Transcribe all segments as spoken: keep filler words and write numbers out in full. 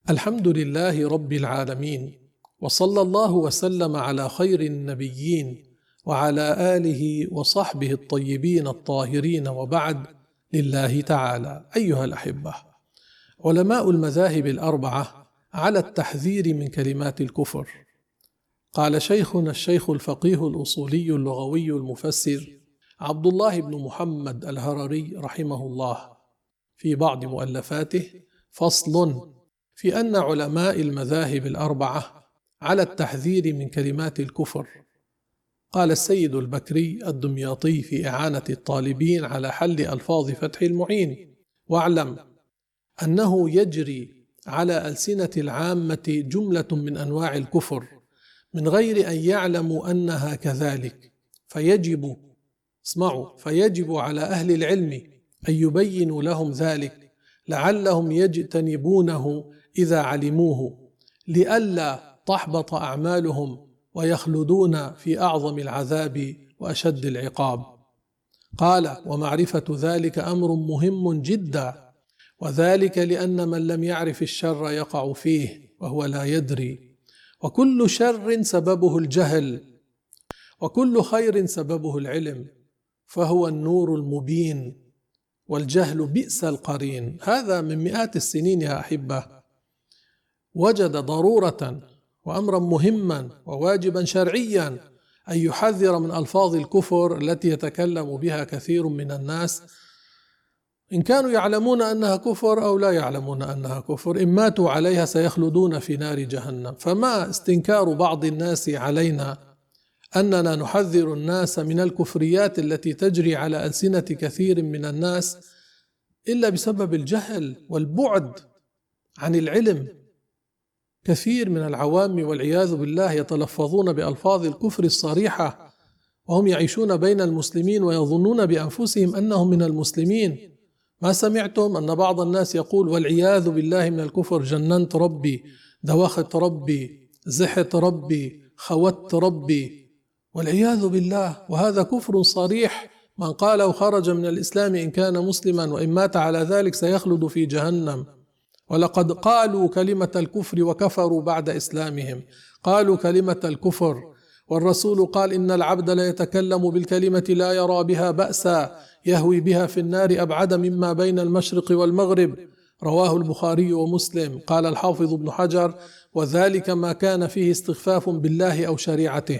الحمد لله رب العالمين، وصلى الله وسلم على خير النبيين وعلى آله وصحبه الطيبين الطاهرين، وبعد. لله تعالى. أيها الأحبة، علماء المذاهب الأربعة على التحذير من كلمات الكفر. قال شيخنا الشيخ الفقيه الأصولي اللغوي المفسر عبد الله بن محمد الهرري رحمه الله في بعض مؤلفاته: فصل في أن علماء المذاهب الأربعة على التحذير من كلمات الكفر. قال السيد البكري الدمياطي في إعانة الطالبين على حل ألفاظ فتح المعين: واعلم أنه يجري على ألسنة العامة جملة من أنواع الكفر من غير أن يعلموا أنها كذلك، فيجب اسمعوا فيجب على أهل العلم أن يبينوا لهم ذلك لعلهم يجتنبونه إذا علموه، لئلا تحبط أعمالهم ويخلدون في أعظم العذاب وأشد العقاب. قال: ومعرفة ذلك أمر مهم جدا، وذلك لأن من لم يعرف الشر يقع فيه وهو لا يدري، وكل شر سببه الجهل، وكل خير سببه العلم، فهو النور المبين، والجهل بئس القرين. هذا من مئات السنين يا أحبة وجد ضرورة وأمرا مهما وواجبا شرعيا أن يحذر من ألفاظ الكفر التي يتكلم بها كثير من الناس، إن كانوا يعلمون أنها كفر أو لا يعلمون أنها كفر. إن ماتوا عليها سيخلدون في نار جهنم. فما استنكار بعض الناس علينا أننا نحذر الناس من الكفريات التي تجري على ألسنة كثير من الناس إلا بسبب الجهل والبعد عن العلم. كثير من العوام والعياذ بالله يتلفظون بألفاظ الكفر الصريحة وهم يعيشون بين المسلمين ويظنون بأنفسهم أنهم من المسلمين. ما سمعتم أن بعض الناس يقول والعياذ بالله من الكفر: جننت ربي، دوخت ربي، زحت ربي، خوت ربي، والعياذ بالله. وهذا كفر صريح، من قاله خرج من الإسلام إن كان مسلما، وإن مات على ذلك سيخلد في جهنم. ولقد قالوا كلمة الكفر وكفروا بعد إسلامهم، قالوا كلمة الكفر، والرسول قال: إن العبد لا يتكلم بالكلمة لا يرى بها بأسا يهوي بها في النار أبعد مما بين المشرق والمغرب. رواه البخاري ومسلم. قال الحافظ ابن حجر: وذلك ما كان فيه استخفاف بالله أو شريعته.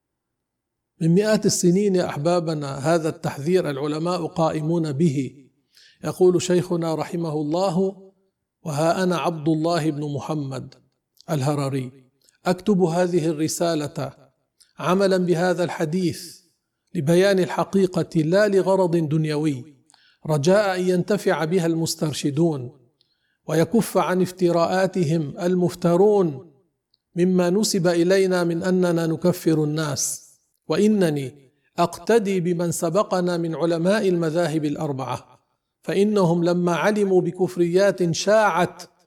من مئات السنين يا أحبابنا هذا التحذير العلماء قائمون به. يقول شيخنا رحمه الله: وها أنا عبد الله بن محمد الهرري أكتب هذه الرسالة عملا بهذا الحديث لبيان الحقيقة لا لغرض دنيوي، رجاء أن ينتفع بها المسترشدون ويكف عن افتراءاتهم المفترون مما نسب إلينا من أننا نكفر الناس. وإنني أقتدي بمن سبقنا من علماء المذاهب الأربعة، فإنهم لما علموا بكفريات شاعت